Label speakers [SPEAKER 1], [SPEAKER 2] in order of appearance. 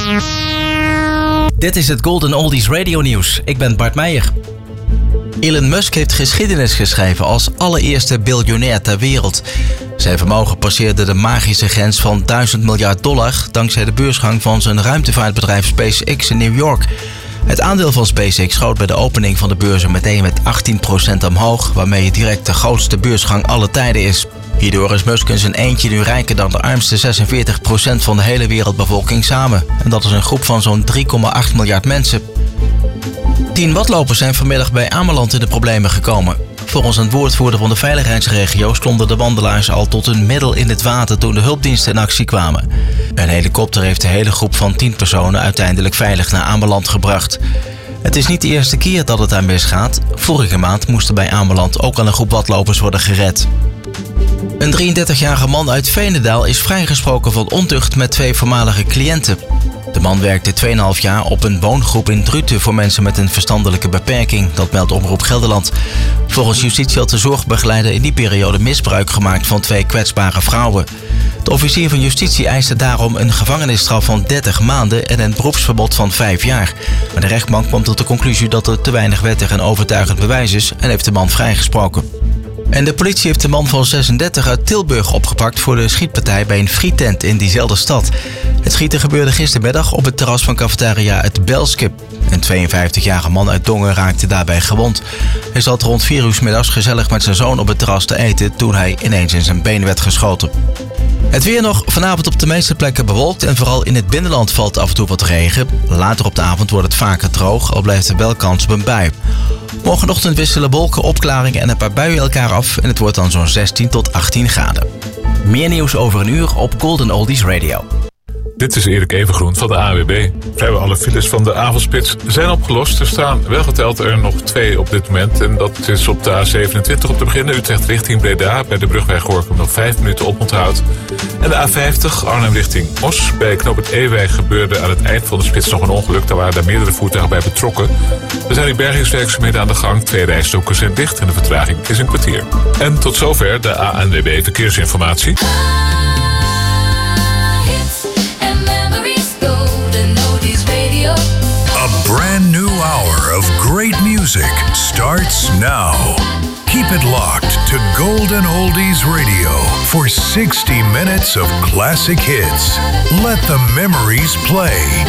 [SPEAKER 1] Dit is het Golden Oldies Radio Nieuws. Ik ben Bart Meijer. Elon Musk heeft geschiedenis geschreven als allereerste biljonair ter wereld. Zijn vermogen passeerde de magische grens van $1000 miljard dankzij de beursgang van zijn ruimtevaartbedrijf SpaceX in New York. Het aandeel van SpaceX schoot bij de opening van de beurzen meteen met 18% omhoog, waarmee het direct de grootste beursgang aller tijden is. Hierdoor is Musk in zijn eentje nu rijker dan de armste 46% van de hele wereldbevolking samen. En dat is een groep van zo'n 3,8 miljard mensen. 10 watlopers zijn vanmiddag bij Ameland in de problemen gekomen. Volgens een woordvoerder van de veiligheidsregio stonden de wandelaars al tot hun middel in het water toen de hulpdiensten in actie kwamen. Een helikopter heeft de hele groep van 10 personen uiteindelijk veilig naar Ameland gebracht. Het is niet de eerste keer dat het daar misgaat. Vorige maand moesten bij Ameland ook al een groep watlopers worden gered. Een 33-jarige man uit Veenendaal is vrijgesproken van ontucht met 2 voormalige cliënten. De man werkte 2,5 jaar op een woongroep in Druten voor mensen met een verstandelijke beperking. Dat meldt Omroep Gelderland. Volgens justitie had de zorgbegeleider in die periode misbruik gemaakt van 2 kwetsbare vrouwen. De officier van justitie eiste daarom een gevangenisstraf van 30 maanden en een beroepsverbod van 5 jaar. Maar de rechtbank kwam tot de conclusie dat er te weinig wettig en overtuigend bewijs is en heeft de man vrijgesproken. En de politie heeft de man van 36 uit Tilburg opgepakt voor de schietpartij bij een frietent in diezelfde stad. Het schieten gebeurde gistermiddag op het terras van cafetaria Het Belske. Een 52-jarige man uit Dongen raakte daarbij gewond. Hij zat rond 4 uur 's middags gezellig met zijn zoon op het terras te eten toen hij ineens in zijn been werd geschoten. Het weer nog, vanavond op de meeste plekken bewolkt en vooral in het binnenland valt af en toe wat regen. Later op de avond wordt het vaker droog, al blijft er wel kans op een bui. Morgenochtend wisselen wolken, opklaringen en een paar buien elkaar af en het wordt dan zo'n 16 tot 18 graden. Meer nieuws over een uur op Golden Oldies Radio.
[SPEAKER 2] Dit is Erik Evengroen van de ANWB. Vrijwel alle files van de avondspits zijn opgelost. Er staan wel geteld er nog 2 op dit moment. En dat is op de A27 op te beginnen. Utrecht richting Breda. Bij de brug bij Gorinchem nog 5 minuten oponthoud. En de A50 Arnhem richting Os. Bij knooppunt Ewijk gebeurde aan het eind van de spits nog een ongeluk. Daar waren meerdere voertuigen bij betrokken. Er zijn die bergingswerkzaamheden aan de gang. 2 rijstroken zijn dicht en de vertraging is een kwartier. En tot zover de ANWB Verkeersinformatie.
[SPEAKER 3] A brand new hour of great music starts now. Keep it locked to Golden Oldies Radio for 60 minutes of classic hits. Let the memories play.